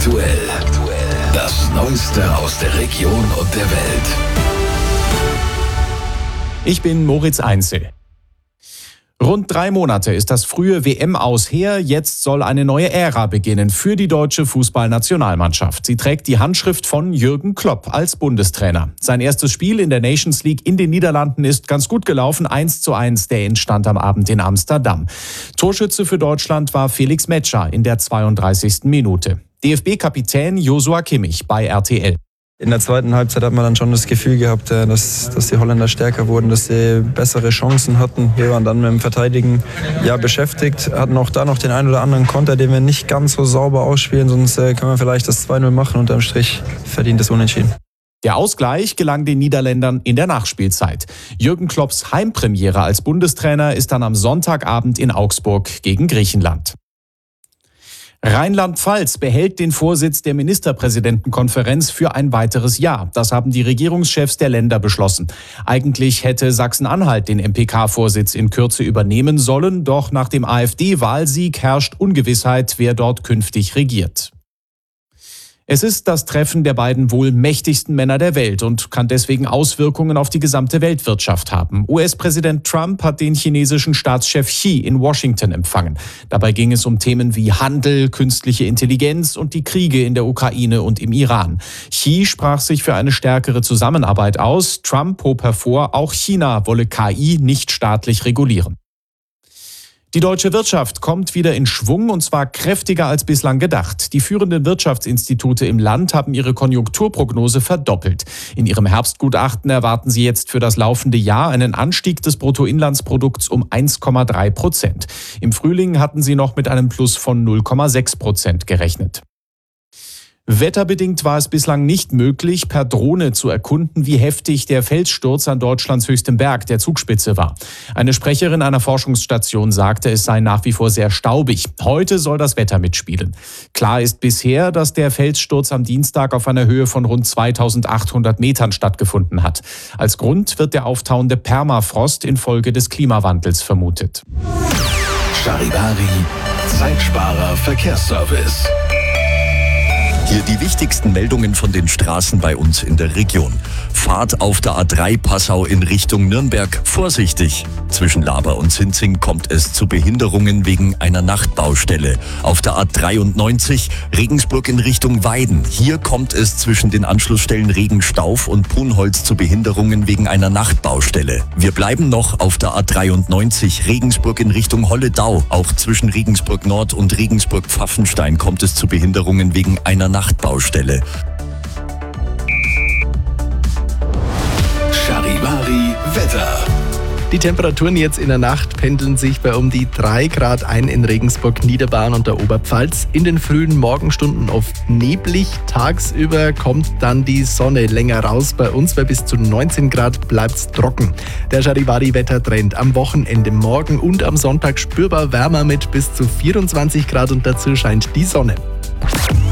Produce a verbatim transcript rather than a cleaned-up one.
Aktuell. Das Neueste aus der Region und der Welt. Ich bin Moritz Einzel. Rund drei Monate ist das frühe W M-Aus her. Jetzt soll eine neue Ära beginnen für die deutsche Fußballnationalmannschaft. Sie trägt die Handschrift von Jürgen Klopp als Bundestrainer. Sein erstes Spiel in der Nations League in den Niederlanden ist ganz gut gelaufen. eins zu eins, der entstand am Abend in Amsterdam. Torschütze für Deutschland war Felix Metscher in der zweiunddreißigsten Minute. D F B-Kapitän Joshua Kimmich bei R T L. In der zweiten Halbzeit hat man dann schon das Gefühl gehabt, dass, dass die Holländer stärker wurden, dass sie bessere Chancen hatten. Wir waren dann mit dem Verteidigen ja, beschäftigt, hatten auch da noch den einen oder anderen Konter, den wir nicht ganz so sauber ausspielen, sonst äh, können wir vielleicht das zwei null machen. Unterm Strich verdient es Unentschieden. Der Ausgleich gelang den Niederländern in der Nachspielzeit. Jürgen Klopps Heimpremiere als Bundestrainer ist dann am Sonntagabend in Augsburg gegen Griechenland. Rheinland-Pfalz behält den Vorsitz der Ministerpräsidentenkonferenz für ein weiteres Jahr. Das haben die Regierungschefs der Länder beschlossen. Eigentlich hätte Sachsen-Anhalt den M P K-Vorsitz in Kürze übernehmen sollen, doch nach dem AfD-Wahlsieg herrscht Ungewissheit, wer dort künftig regiert. Es ist das Treffen der beiden wohl mächtigsten Männer der Welt und kann deswegen Auswirkungen auf die gesamte Weltwirtschaft haben. U S-Präsident Trump hat den chinesischen Staatschef Xi in Washington empfangen. Dabei ging es um Themen wie Handel, künstliche Intelligenz und die Kriege in der Ukraine und im Iran. Xi sprach sich für eine stärkere Zusammenarbeit aus. Trump hob hervor, auch China wolle K I nicht staatlich regulieren. Die deutsche Wirtschaft kommt wieder in Schwung und zwar kräftiger als bislang gedacht. Die führenden Wirtschaftsinstitute im Land haben ihre Konjunkturprognose verdoppelt. In ihrem Herbstgutachten erwarten sie jetzt für das laufende Jahr einen Anstieg des Bruttoinlandsprodukts um eins Komma drei Prozent. Im Frühling hatten sie noch mit einem Plus von null Komma sechs Prozent gerechnet. Wetterbedingt war es bislang nicht möglich, per Drohne zu erkunden, wie heftig der Felssturz an Deutschlands höchstem Berg, der Zugspitze, war. Eine Sprecherin einer Forschungsstation sagte, es sei nach wie vor sehr staubig. Heute soll das Wetter mitspielen. Klar ist bisher, dass der Felssturz am Dienstag auf einer Höhe von rund zweitausendachthundert Metern stattgefunden hat. Als Grund wird der auftauende Permafrost infolge des Klimawandels vermutet. Charivari, Zeitsparer Verkehrsservice. Hier die wichtigsten Meldungen von den Straßen bei uns in der Region. Fahrt auf der A drei Passau in Richtung Nürnberg vorsichtig. Zwischen Laber und Sinzing kommt es zu Behinderungen wegen einer Nachtbaustelle. Auf der A dreiundneunzig Regensburg in Richtung Weiden. Hier kommt es zwischen den Anschlussstellen Regenstauf und Punholz zu Behinderungen wegen einer Nachtbaustelle. Wir bleiben noch auf der A dreiundneunzig Regensburg in Richtung Holledau. Auch zwischen Regensburg Nord und Regensburg Pfaffenstein kommt es zu Behinderungen wegen einer Nachtbaustelle. Charivari Wetter. Die Temperaturen jetzt in der Nacht pendeln sich bei um die drei Grad ein in Regensburg, Niederbayern und der Oberpfalz. In den frühen Morgenstunden oft neblig. Tagsüber kommt dann die Sonne länger raus. Bei uns bei bis zu neunzehn Grad bleibt's trocken. Der Charivari-Wettertrend am Wochenende, morgen und am Sonntag spürbar wärmer mit bis zu vierundzwanzig Grad und dazu scheint die Sonne.